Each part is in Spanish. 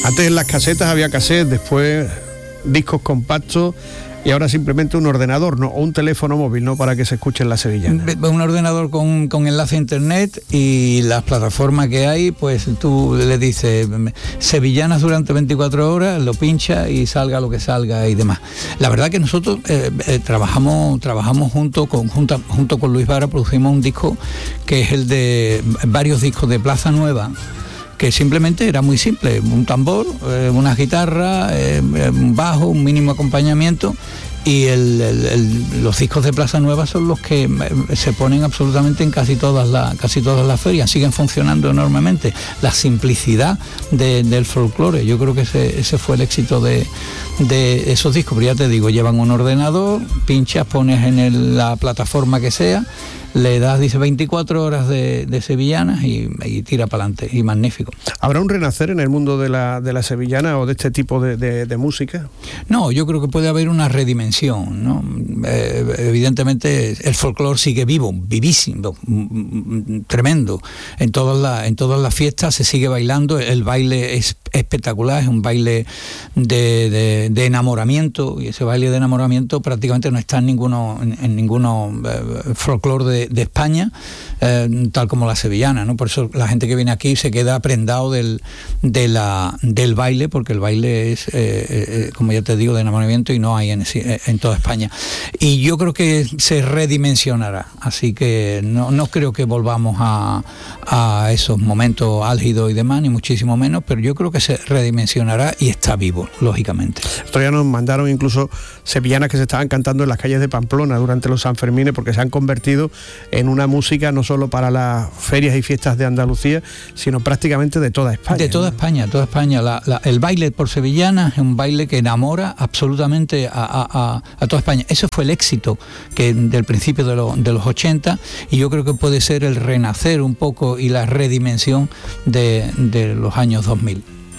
Antes en las casetas había cassette, después discos compactos y ahora simplemente un ordenador, ¿no? O un teléfono móvil, ¿no? Para que se escuchen las sevillanas. Un ordenador con enlace a internet, y las plataformas que hay, pues tú le dices sevillanas durante 24 horas, lo pincha y salga lo que salga y demás. La verdad que nosotros trabajamos junto con Luis Vara, producimos un disco que es el de varios discos de Plaza Nueva, que simplemente era muy simple: un tambor, una guitarra, un bajo, un mínimo acompañamiento, y los discos de Plaza Nueva son los que se ponen absolutamente en casi todas las ferias, siguen funcionando enormemente. La simplicidad del folclore, yo creo que ese fue el éxito de esos discos. Pero ya te digo, llevan un ordenador, pinchas, pones en la plataforma que sea, le das, dice, 24 horas de sevillanas y tira para adelante, y magnífico. ¿Habrá un renacer en el mundo de la sevillana o de este tipo de música? No, yo creo que puede haber una redimensión, ¿no? Evidentemente el folclore sigue vivísimo, tremendo. En todas las fiestas se sigue bailando, el baile es espectacular, es un baile de enamoramiento, y ese baile de enamoramiento prácticamente no está en ninguno folclore de España, tal como la sevillana, ¿no? Por eso la gente que viene aquí se queda prendado del baile, porque el baile es, como ya te digo, de enamoramiento, y no hay en toda España. Y yo creo que se redimensionará, así que no creo que volvamos a esos momentos álgidos y demás, ni muchísimo menos, pero yo creo que se redimensionará y está vivo, lógicamente. Todavía nos mandaron incluso sevillanas que se estaban cantando en las calles de Pamplona durante los Sanfermines, porque se han convertido en una música no solo para las ferias y fiestas de Andalucía, sino prácticamente de toda España. De toda España. El baile por sevillana es un baile que enamora absolutamente a toda España. Ese fue el éxito del principio de los 80, y yo creo que puede ser el renacer un poco y la redimensión de los años 2000.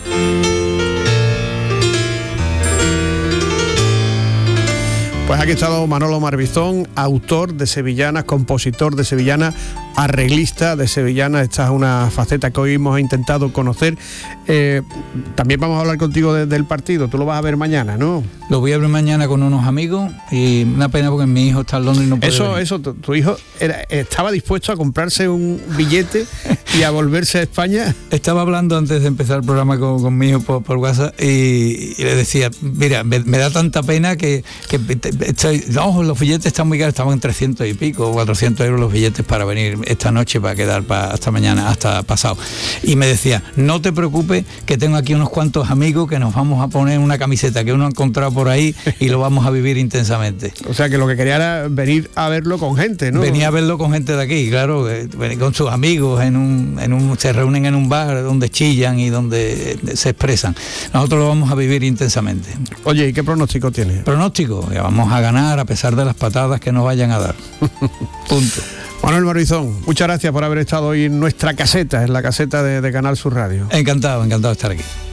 Pues aquí ha estado Manolo Marbizón, autor de sevillanas, compositor de sevillanas, arreglista de sevillanas. Esta es una faceta que hoy hemos intentado conocer. También vamos a hablar contigo del partido. Tú lo vas a ver mañana, ¿no? Lo voy a ver mañana con unos amigos, y una pena porque mi hijo está en Londres y no puede venir. Eso, tu hijo estaba dispuesto a comprarse un billete y a volverse a España. Estaba hablando antes de empezar el programa con mi hijo por WhatsApp, y le decía, mira, me da tanta pena que los billetes están muy caros, estaban en 300 y pico, 400 euros los billetes para venir esta noche, para quedar hasta mañana, hasta pasado. Y me decía, no te preocupes, que tengo aquí unos cuantos amigos que nos vamos a poner una camiseta que uno ha encontrado por ahí y lo vamos a vivir intensamente. O sea, que lo que quería era venir a verlo con gente, ¿no? Venía a verlo con gente de aquí, claro, con sus amigos, se reúnen en un bar donde chillan y donde se expresan. Nosotros lo vamos a vivir intensamente. Oye, ¿y qué pronóstico tienes? Pronóstico, que vamos a ganar a pesar de las patadas que nos vayan a dar. Punto. Manuel Marbizón, muchas gracias por haber estado hoy en nuestra caseta, en la caseta de Canal Sur Radio. Encantado de estar aquí.